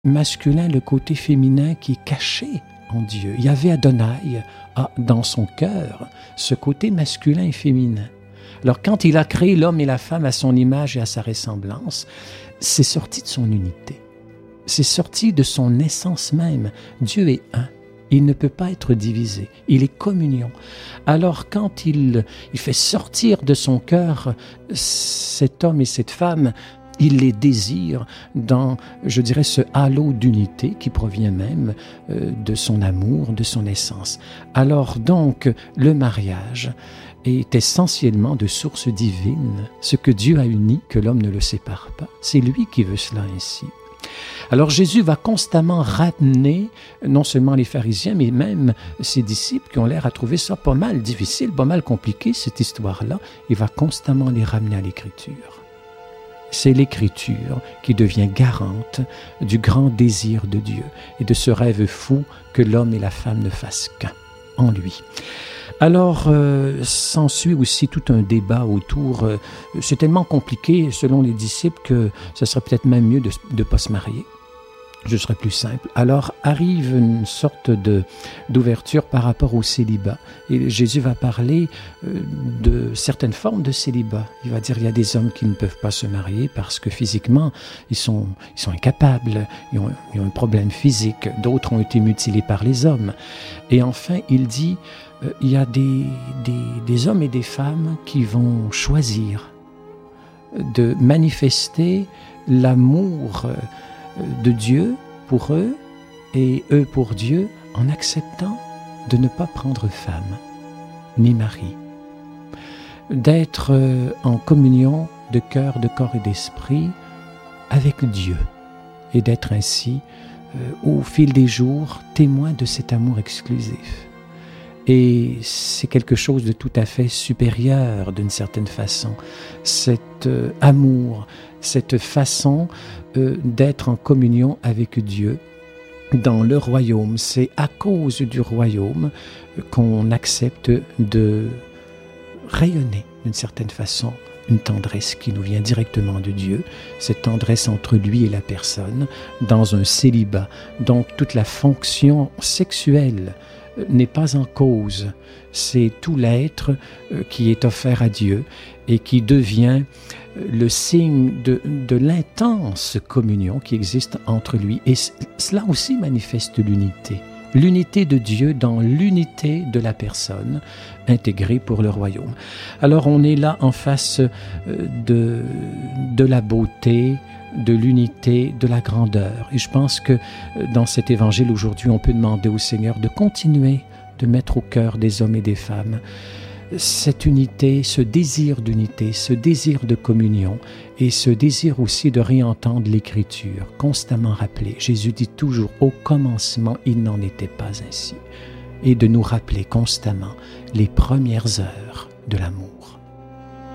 masculin, le côté féminin qui est caché en Dieu. Yahvé Adonai a dans son cœur ce côté masculin et féminin. Alors quand il a créé l'homme et la femme à son image et à sa ressemblance, c'est sorti de son unité. C'est sorti de son essence même. Dieu est un. Il ne peut pas être divisé. Il est communion. Alors quand il fait sortir de son cœur cet homme et cette femme, il les désire dans, je dirais, ce halo d'unité qui provient même de son amour, de son essence. Alors donc, le mariage est essentiellement de source divine. Ce que Dieu a uni, que l'homme ne le sépare pas. C'est lui qui veut cela ainsi. Alors Jésus va constamment ramener non seulement les pharisiens, mais même ses disciples qui ont l'air à trouver ça pas mal difficile, pas mal compliqué, cette histoire-là. Il va constamment les ramener à l'Écriture. C'est l'Écriture qui devient garante du grand désir de Dieu et de ce rêve fou que l'homme et la femme ne fassent qu'un en lui. Alors, s'ensuit aussi tout un débat autour. C'est tellement compliqué, selon les disciples, que ce serait peut-être même mieux de ne pas se marier. Ce serait plus simple. Alors, arrive une sorte d'ouverture par rapport au célibat. Et Jésus va parler de certaines formes de célibat. Il va dire il y a des hommes qui ne peuvent pas se marier parce que physiquement, ils sont incapables, ils ont un problème physique. D'autres ont été mutilés par les hommes. Et enfin, il dit il y a des hommes et des femmes qui vont choisir de manifester l'amour de Dieu pour eux et eux pour Dieu en acceptant de ne pas prendre femme ni mari, d'être en communion de cœur, de corps et d'esprit avec Dieu et d'être ainsi au fil des jours témoin de cet amour exclusif. Et c'est quelque chose de tout à fait supérieur d'une certaine façon. Cet amour, cette façon d'être en communion avec Dieu dans le royaume. C'est à cause du royaume qu'on accepte de rayonner d'une certaine façon une tendresse qui nous vient directement de Dieu, cette tendresse entre lui et la personne, dans un célibat. Donc toute la fonction sexuelle n'est pas en cause. C'est tout l'être qui est offert à Dieu et qui devient le signe de l'intense communion qui existe entre lui. Et cela aussi manifeste l'unité. L'unité de Dieu dans l'unité de la personne intégrée pour le royaume. Alors on est là en face de la beauté, de l'unité, de la grandeur. Et je pense que dans cet évangile aujourd'hui, on peut demander au Seigneur de continuer de mettre au cœur des hommes et des femmes cette unité, ce désir d'unité, ce désir de communion et ce désir aussi de réentendre l'Écriture, constamment rappelé. Jésus dit toujours, au commencement, il n'en était pas ainsi. Et de nous rappeler constamment les premières heures de l'amour.